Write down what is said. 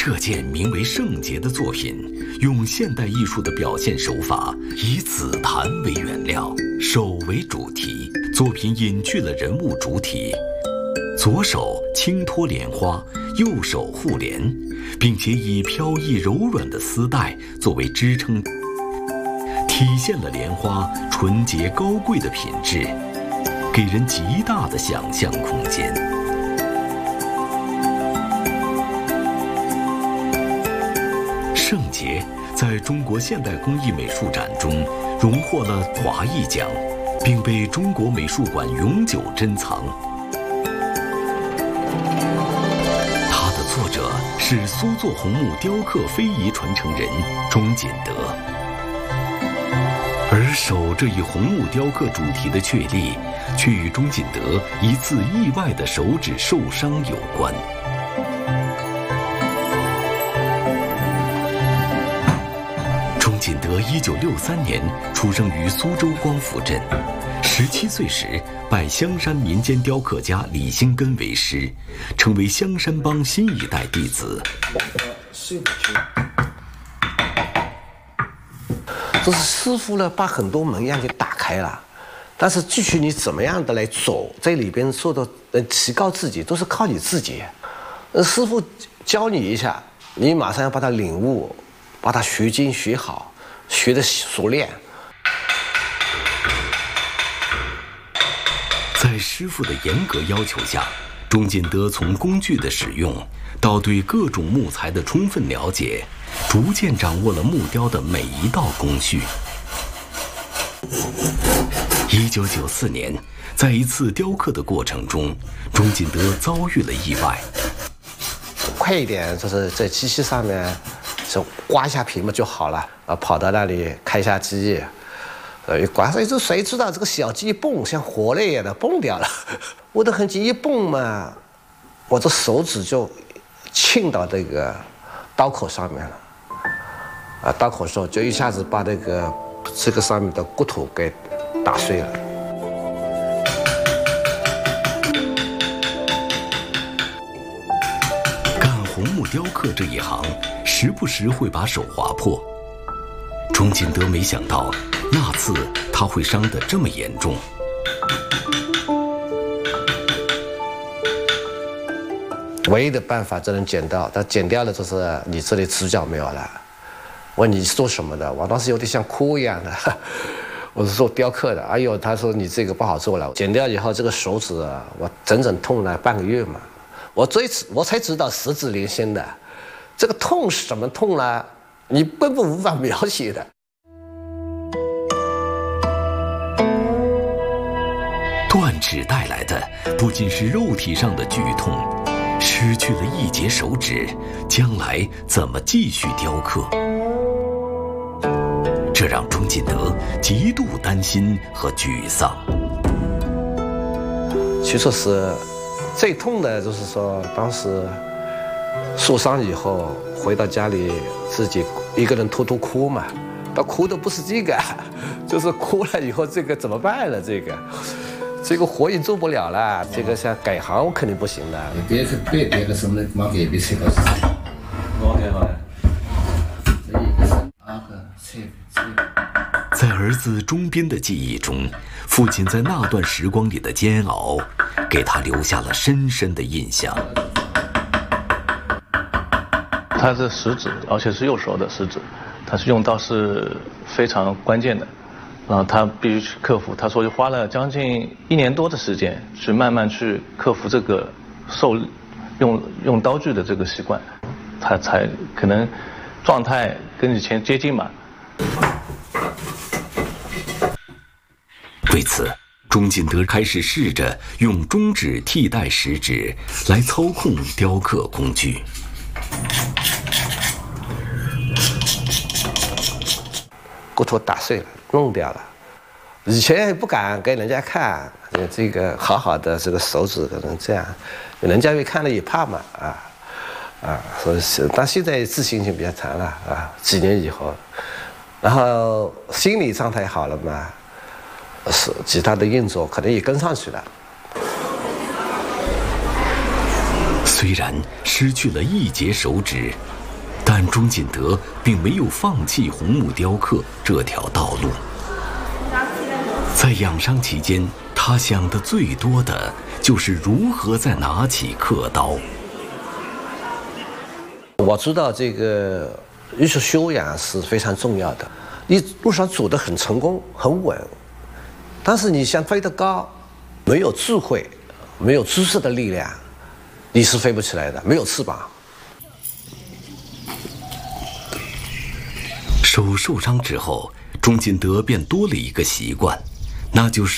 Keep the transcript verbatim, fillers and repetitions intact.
这件名为《圣洁》的作品，用现代艺术的表现手法，以紫檀为原料，手为主题。作品隐去了人物主体，左手轻托莲花，右手护莲，并且以飘逸柔软的丝带作为支撑，体现了莲花纯洁高贵的品质，给人极大的想象空间。圣洁在中国现代工艺美术展中荣获了华艺奖，并被中国美术馆永久珍藏。它的作者是苏作红木雕刻非遗传承人钟锦德，而手这一红木雕刻主题的确立，却与钟锦德一次意外的手指受伤有关。钟锦德一九六三年出生于苏州光福镇，十七岁时拜香山民间雕刻家李兴根为师，成为香山帮新一代弟子。 这是师傅呢，把很多门样给打开了，但是具体你怎么样的来走，在里边做的呃提高自己，都是靠你自己。呃，师傅教你一下，你马上要把它领悟，把它学精学好，学得熟练。 在师傅的严格要求下，钟锦德从工具的使用到对各种木材的充分了解，逐渐掌握了木雕的每一道工序。一九九四年，在一次雕刻的过程中，钟锦德遭遇了意外。 快一点，就是在机器上面，就刮一下皮嘛就好了。啊，跑到那里开一下机，呃，一刮，所以这谁知道这个小鸡一蹦，像活了一样的蹦掉了。我的痕迹一蹦嘛，我这手指就沁到这个刀口上面了。啊，刀口时候就一下子把这个这个上面的骨头给打碎了。 干红木雕刻这一行，时不时会把手划破。钟锦德没想到，那次他会伤得这么严重。 唯一的办法只能剪掉，但剪掉了就是你这里指甲没有了。问你是做什么的？我当时有点像哭一样的。我是做雕刻的。哎呦，他说你这个不好做了。剪掉以后，这个手指我整整痛了半个月嘛。我这次我才知道十指连心的，这个痛是什么痛呢？你根本无法描写的。 断指带来的不仅是肉体上的剧痛，失去了一节手指，将来怎么继续雕刻？这让钟锦德极度担心和沮丧。 其实是最痛的，就是说当时受伤以后回到家里，自己一个人偷偷哭嘛。他哭的不是这个，就是哭了以后这个怎么办了？这个。这个活也做不了了，这个像改行我肯定不行的。 别个别别个什么马给别切到是。OK 好的。 在儿子钟斌的记忆中，父亲在那段时光里的煎熬，给他留下了深深的印象。 他是食指，而且是右手的食指，他是用到是非常关键的。然后他必须去克服，他说就花了将近一年多的时间，去慢慢去克服这个受用用刀具的这个习惯，他才可能状态跟以前接近嘛。 为此，钟锦德开始试着用中指替代食指来操控雕刻工具。 骨头打碎了，弄掉了。以前也不敢给人家看，这个好好的这个手指可能这样，人家一看了也怕嘛，啊啊，所以是，但现在自信心比较强了啊，几年以后，然后心理状态好了嘛，是其他的运作可能也跟上去了。 虽然失去了一节手指， 但钟锦德并没有放弃红木雕刻这条道路。在养伤期间，他想的最多的就是如何再拿起刻刀。 我知道这个艺术修养是非常重要的，你路上走得很成功、很稳，但是你想飞得高，没有智慧、没有知识的力量，你是飞不起来的，没有翅膀。 手受伤之后，钟锦德便多了一个习惯，那就是